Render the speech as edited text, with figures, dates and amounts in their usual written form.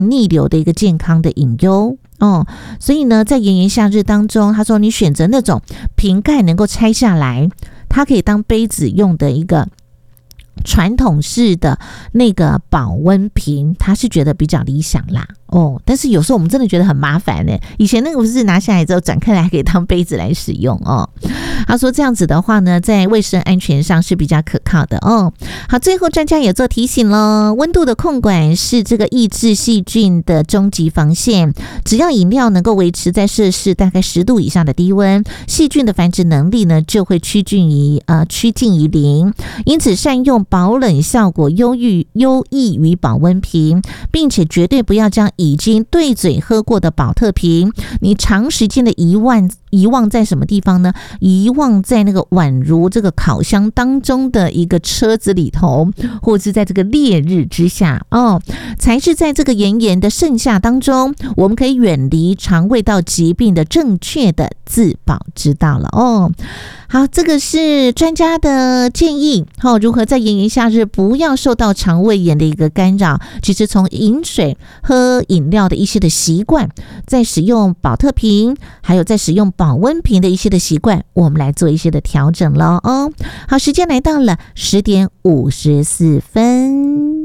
逆流的一个健康的隐忧。所以呢，在炎炎夏日当中，他说你选择那种瓶盖能够拆下来，它可以当杯子用的一个传统式的那个保温瓶，他是觉得比较理想啦。但是有时候我们真的觉得很麻烦呢。以前那个不是拿下来之后转开来还可以当杯子来使用他说这样子的话呢，在卫生安全上是比较可靠的好，最后专家也做提醒了，温度的控管是这个抑制细菌的终极防线。只要饮料能够维持在摄氏大概10度以上的低温，细菌的繁殖能力呢就会趋近于零。因此善用保冷效果优异于保温瓶，并且绝对不要将已经对嘴喝过的保特瓶，你长时间的遗忘在什么地方呢？遗忘在那个宛如这个烤箱当中的一个车子里头，或者是在这个烈日之下才是在这个炎炎的盛夏当中，我们可以远离肠胃道疾病的正确的自保之道了好，这个是专家的建议如何在炎炎夏日不要受到肠胃炎的一个干扰。其实从饮水、喝饮料的一些的习惯，在使用保特瓶，还有在使用保温瓶的一些的习惯，我们来做一些的调整了好，时间来到了10:54。